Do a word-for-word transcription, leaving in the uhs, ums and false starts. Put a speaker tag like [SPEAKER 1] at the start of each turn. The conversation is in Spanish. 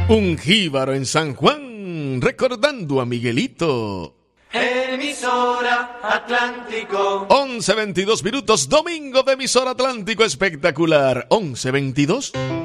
[SPEAKER 1] Un jíbaro en San Juan, recordando a Miguelito.
[SPEAKER 2] Emisora Atlántico.
[SPEAKER 1] once veintidós minutos, domingo de Emisora Atlántico espectacular. once veintidós.